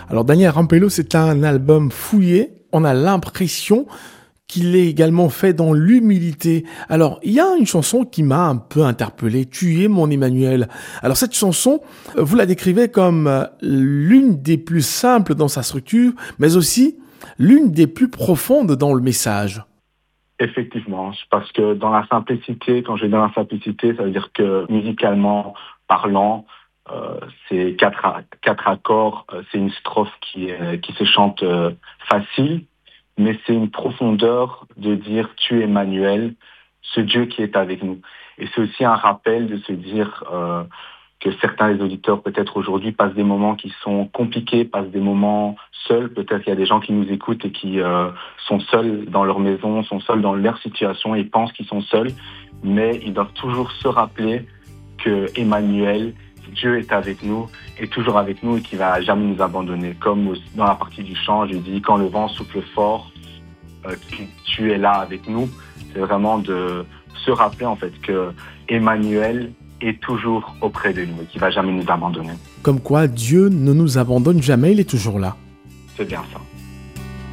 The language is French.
Alors Daniel Rampello, c'est un album fouillé. On a l'impression qu'il est également fait dans l'humilité. Alors, il y a une chanson qui m'a un peu interpellé, Tu es mon Emmanuel. Alors cette chanson, vous la décrivez comme l'une des plus simples dans sa structure, mais aussi l'une des plus profondes dans le message. Effectivement, parce que dans la simplicité, quand je dis dans la simplicité, ça veut dire que musicalement parlant, c'est quatre accords, c'est une strophe qui se chante facile, mais c'est une profondeur de dire tu es Emmanuel, ce Dieu qui est avec nous. Et c'est aussi un rappel de se dire que certains des auditeurs peut-être aujourd'hui passent des moments qui sont compliqués, passent des moments seuls. Peut-être qu'il y a des gens qui nous écoutent et qui sont seuls dans leur maison, sont seuls dans leur situation et pensent qu'ils sont seuls, mais ils doivent toujours se rappeler que Emmanuel, Dieu est avec nous, est toujours avec nous et qu'il va jamais nous abandonner. Comme dans la partie du chant, je dis quand le vent souffle fort, tu es là avec nous. C'est vraiment de se rappeler en fait que Emmanuel est toujours auprès de nous et qu'il va jamais nous abandonner. Comme quoi Dieu ne nous abandonne jamais, il est toujours là. C'est bien ça.